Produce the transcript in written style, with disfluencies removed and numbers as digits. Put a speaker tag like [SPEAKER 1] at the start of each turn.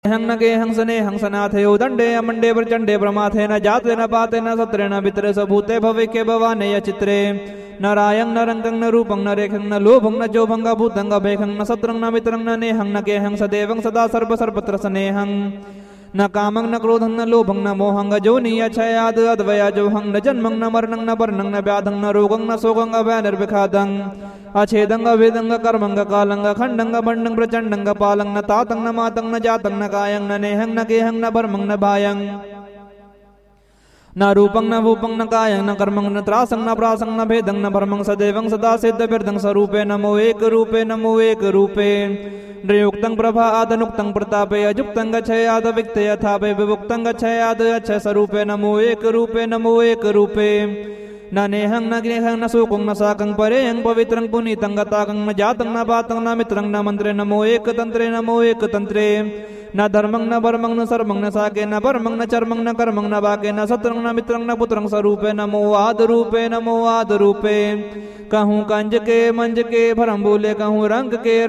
[SPEAKER 1] हंग न गे हंसने हंसनाथयो दंडे अमंडे प्रचंडे प्रमाथे न जाते न पाते न सत्रे न वितरे सबूते भवे के भवाने चित्रे न रायं न रंगं न रूपं न रेखं न लोभं न जोभं भूतं भेखं न सत्रं न मित्रं न नेहं न गेहं सदेवं सदा सर्व सर्वत्र स्नेहं न कामं न क्रोधं न लोभं न मोहं जो नियच्छयाद अद्वया जोहं न जन्मं न मरणं न वर्णं न व्याधं न रोगं न शोकं अभयनिर्विखादं अछेदं अभेदं कर्मं कालं खंडं बंडं प्रचंडं पालं न तातं न मातं न जातं न कायं न नेहं न गेहं न भर्मं न भायं न रूपं न भूपं न कायं न कर्मं न त्रासं न प्रासं न भेदं न भर्मं सदेवं सदा सिद्ध बिर्दं स्वरूपे नमो एक रूपे नृयुक्तं प्रभा आदनुक्तं प्रतापे अजुक्तं गच्छयाद विक्ते यथापे विभुक्तं गच्छयाद अच्छ स्वरूपे नमो एक रूपे न नेहं न गेहं न शोकं न साकं परेयं पवित्रं पुनीतं गताकं न जातं न पातं न मित्रं न मन्त्रे नमो एक तंत्रे न धर्मं न वर्मं न सर्वं न साके न परमं न चर्मं न कर्मं न वाके न सत्रं न मित्रं न पुत्रं स्वरूपे नमो आद रूपे कहूँ कंज के मंज के भरम बोले कहूँ रंग के